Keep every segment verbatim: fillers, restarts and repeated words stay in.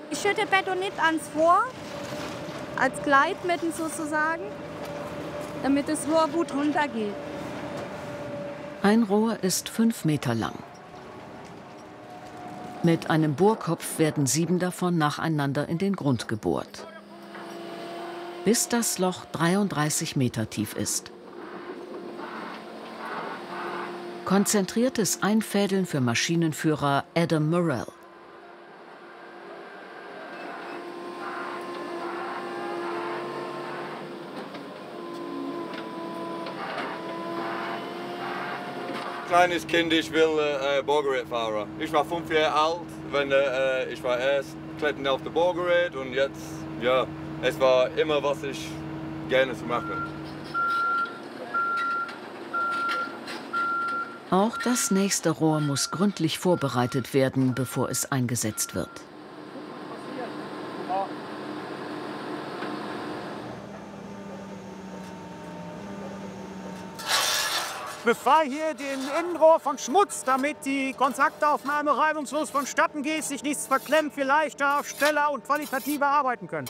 Ich schütte Betonit ans Rohr, als Gleitmittel sozusagen, damit das Rohr gut runtergeht. Ein Rohr ist fünf Meter lang. Mit einem Bohrkopf werden sieben davon nacheinander in den Grund gebohrt, bis das Loch dreiunddreißig Meter tief ist. Konzentriertes Einfädeln für Maschinenführer Adam Morrell. Kleines Kind, ich will äh, Bohrgerät fahren. Ich war fünf Jahre alt, wenn äh, ich war erst klettern auf dem Bohrgerät und jetzt, ja, es war immer, was ich gerne zu machen. Auch das nächste Rohr muss gründlich vorbereitet werden, bevor es eingesetzt wird. Befreie hier den Innenrohr von Schmutz, damit die Kontaktaufnahme reibungslos vonstatten geht, sich nichts verklemmt, wir leichter, schneller und qualitativer arbeiten können.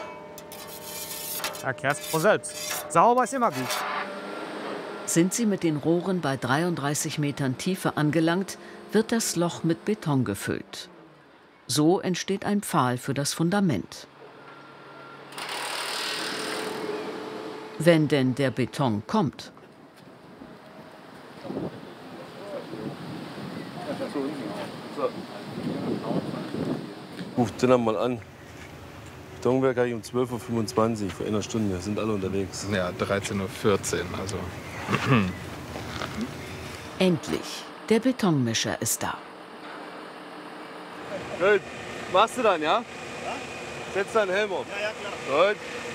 Erklär's von selbst. Sauber ist immer gut. Sind Sie mit den Rohren bei dreiunddreißig Metern Tiefe angelangt, wird das Loch mit Beton gefüllt. So entsteht ein Pfahl für das Fundament. Wenn denn der Beton kommt. Ruft den mal an. Betonwerk habe ich um zwölf Uhr fünfundzwanzig, vor einer Stunde. Sind alle unterwegs. Ja, dreizehn Uhr vierzehn, also. Endlich, der Betonmischer ist da. Gut, machst du dann, ja? Setz deinen Helm auf. Ja, ja, klar. Gut.